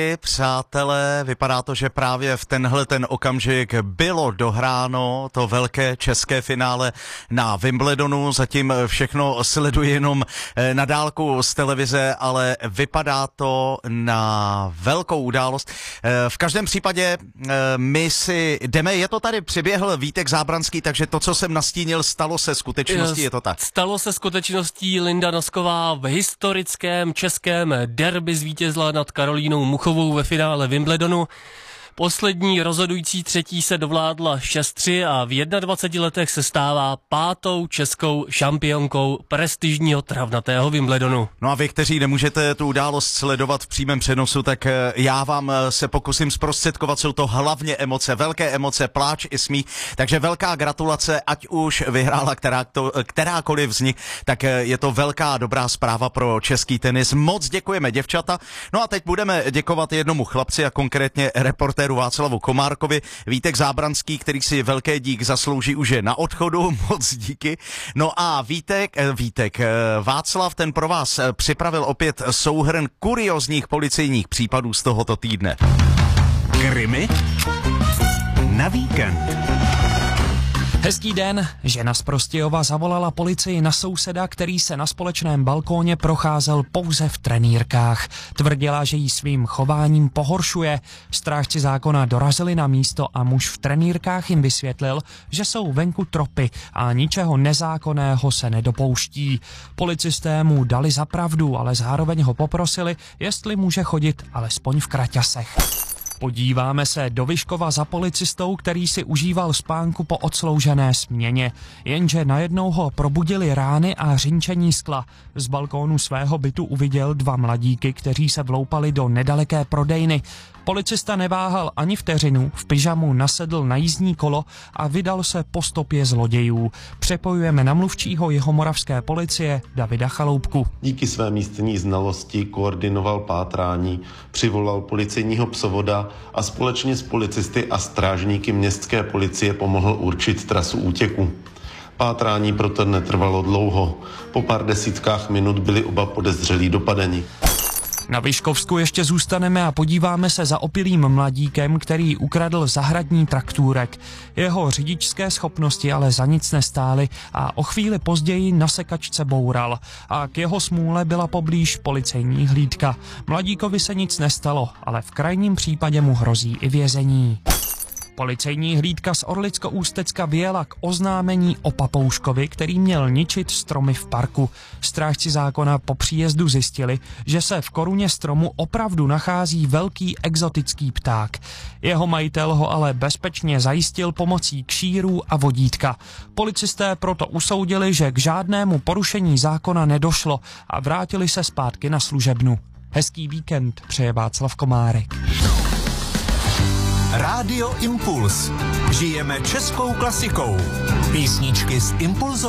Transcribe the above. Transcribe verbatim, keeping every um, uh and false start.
Přátelé, vypadá to, že právě v tenhle ten okamžik bylo dohráno to velké české finále na Wimbledonu. Zatím všechno sleduji jenom na dálku z televize, ale vypadá to na velkou událost. V každém případě my si jdeme, je to tady, přiběhl Vítek Zábranský, takže to, co jsem nastínil, stalo se skutečností, je to tak? Stalo se skutečností. Linda Nosková v historickém českém derby zvítězila nad Karolínou Muchovou ve finále Wimbledonu. Poslední rozhodující třetí se dovládla šest tři a v dvaceti jedné letech se stává pátou českou šampionkou prestižního travnatého Wimbledonu. No a vy, kteří nemůžete tu událost sledovat v přímém přenosu, tak já vám se pokusím zprostředkovat, jsou to hlavně emoce, velké emoce, pláč i smích, takže velká gratulace, ať už vyhrála která, to, kterákoliv z nich, tak je to velká dobrá zpráva pro český tenis. Moc děkujeme, děvčata. No a teď budeme děkovat jednomu chlapci a konkrétně reportéru Václavu Komárkovi. Vítek Zábranský, který si velké dík zaslouží, už je na odchodu, moc díky. No a Vítek, Vítek, Václav, ten pro vás připravil opět souhrn kuriozních policejních případů z tohoto týdne. Krimi na víkend. Hezký den, žena z Prostějova zavolala policii na souseda, který se na společném balkóně procházel pouze v trenýrkách. Tvrdila, že jí svým chováním pohoršuje. Strážci zákona dorazili na místo a muž v trenýrkách jim vysvětlil, že jsou venku tropy a ničeho nezákonného se nedopouští. Policisté mu dali za pravdu, ale zároveň ho poprosili, jestli může chodit alespoň v kraťasech. Podíváme se do Vyškova za policistou, který si užíval spánku po odsloužené směně. Jenže najednou ho probudili rány a řinčení skla. Z balkónu svého bytu uviděl dva mladíky, kteří se vloupali do nedaleké prodejny. Policista neváhal ani vteřinu, v pyžamu nasedl na jízdní kolo a vydal se po stopě zlodějů. Přepojujeme na mluvčího jihomoravské policie Davida Chaloupku. Díky své místní znalosti koordinoval pátrání, přivolal policejního psovoda a společně s policisty a strážníky městské policie pomohl určit trasu útěku. Pátrání proto netrvalo dlouho. Po pár desítkách minut byli oba podezřelí dopadeni. Na Vyškovsku ještě zůstaneme a podíváme se za opilým mladíkem, který ukradl zahradní traktůrek. Jeho řidičské schopnosti ale za nic nestály a o chvíli později na sekačce boural. A k jeho smůle byla poblíž policejní hlídka. Mladíkovi se nic nestalo, ale v krajním případě mu hrozí i vězení. Policejní hlídka z Orlicko-Ústecka vyjela k oznámení o papouškovi, který měl ničit stromy v parku. Strážci zákona po příjezdu zjistili, že se v koruně stromu opravdu nachází velký exotický pták. Jeho majitel ho ale bezpečně zajistil pomocí kšírů a vodítka. Policisté proto usoudili, že k žádnému porušení zákona nedošlo a vrátili se zpátky na služebnu. Hezký víkend přeje Václav Komárek. Rádio Impuls. Žijeme českou klasikou. Písničky z Impulzu.